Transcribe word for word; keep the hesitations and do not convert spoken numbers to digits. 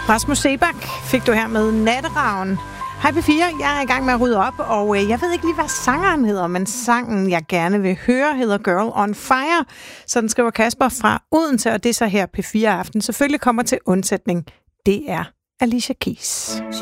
Rasmus Seebach fik du her med Natteravn. Hej P fire, jeg er i gang med at rydde op, og jeg ved ikke lige, hvad sangeren hedder, men sangen, jeg gerne vil høre, hedder Girl on Fire. Så den skriver Kasper fra Odense, og det er så her P fire Aften selvfølgelig kommer til undsætning. Det er Alicia Keys.